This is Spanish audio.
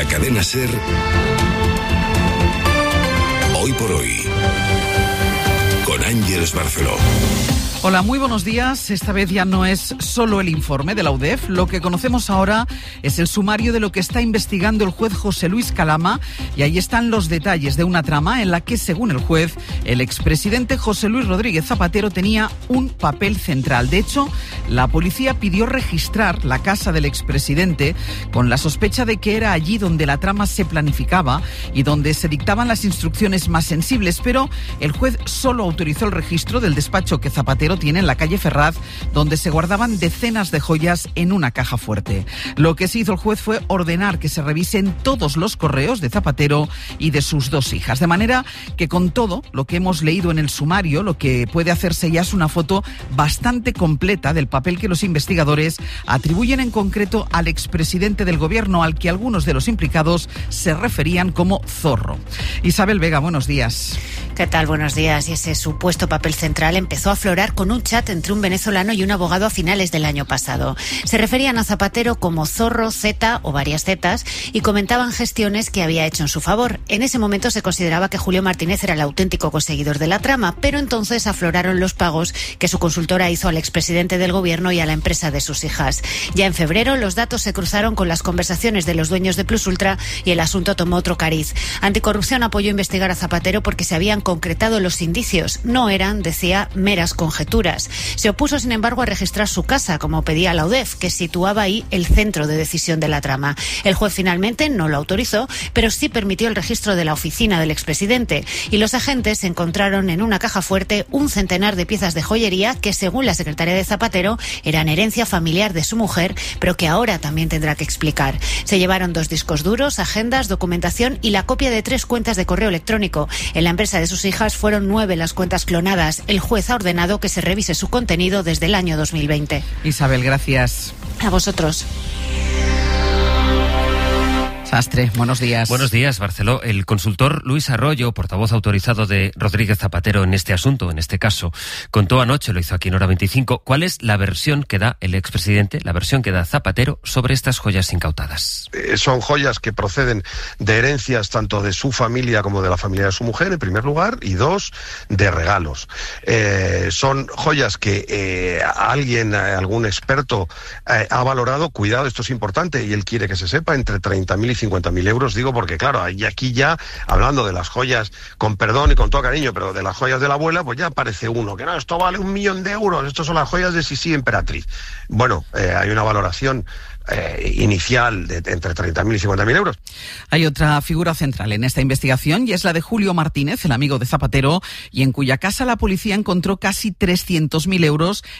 la cadena SER. Hoy por hoy, con Ángeles Barceló. Hola, muy buenos días. Esta vez ya no es solo el informe de la UDEF. Lo que conocemos ahora es el sumario de lo que está investigando el juez José Luis Calama, y ahí están los detalles de una trama en la que, según el juez, el expresidente José Luis Rodríguez Zapatero tenía un papel central. De hecho, la policía pidió registrar la casa del expresidente con la sospecha de que era allí donde la trama se planificaba y donde se dictaban las instrucciones más sensibles, pero el juez solo autorizó el registro del despacho que Zapatero tiene en la calle Ferraz, donde se guardaban decenas de joyas en una caja fuerte. Lo que sí hizo el juez fue ordenar que se revisen todos los correos de Zapatero y de sus dos hijas, de manera que con todo lo que hemos leído en el sumario, lo que puede hacerse ya es una foto bastante completa del papel que los investigadores atribuyen en concreto al expresidente del gobierno, al que algunos de los implicados se referían como Zorro. Isabel Vega, buenos días. ¿Qué tal? Buenos días. Y ese supuesto papel central empezó a aflorar con un chat entre un venezolano y un abogado a finales del año pasado. Se referían a Zapatero como Zorro, Z o varias Zetas, y comentaban gestiones que había hecho en su favor. En ese momento se consideraba que Julio Martínez era el auténtico conseguidor de la trama, pero entonces afloraron los pagos que su consultora hizo al expresidente del gobierno y a la empresa de sus hijas. Ya en febrero los datos se cruzaron con las conversaciones de los dueños de Plus Ultra y el asunto tomó otro cariz. Anticorrupción apoyó investigar a Zapatero porque se habían concretado los indicios. No eran, decía, meras conjeturas. Se opuso, sin embargo, a registrar su casa, como pedía la UDEF, que situaba ahí el centro de decisión de la trama. El juez finalmente no lo autorizó, pero sí permitió el registro de la oficina del expresidente, y los agentes encontraron en una caja fuerte un centenar de piezas de joyería que, según la secretaria de Zapatero, eran herencia familiar de su mujer, pero que ahora también tendrá que explicar. Se llevaron 2 discos duros, agendas, documentación y la copia de 3 cuentas de correo electrónico. En la empresa de sus hijas fueron 9 las cuentas clonadas. El juez ha ordenado que se revise su contenido desde el año 2020. Isabel, gracias. A vosotros. Sastre, buenos días. Buenos días, Barceló. El consultor Luis Arroyo, portavoz autorizado de Rodríguez Zapatero en este asunto, en este caso, contó anoche, lo hizo aquí en Hora 25, cuál es la versión que da el expresidente, la versión que da Zapatero sobre estas joyas incautadas. Son joyas que proceden de herencias tanto de su familia como de la familia de su mujer, en primer lugar, y 2, de regalos. Son joyas que algún experto ha valorado, cuidado, esto es importante, y él quiere que se sepa, entre 30.000 y 50.000 euros, digo, porque claro, y aquí ya, hablando de las joyas, con perdón y con todo cariño, pero de las joyas de la abuela, pues ya aparece uno, que no, esto vale 1.000.000 de euros, estos son las joyas de Sisi Emperatriz. Bueno, hay una valoración inicial de entre 30.000 y 50.000 euros. Hay otra figura central en esta investigación y es la de Julio Martínez, el amigo de Zapatero, y en cuya casa la policía encontró casi 300.000 euros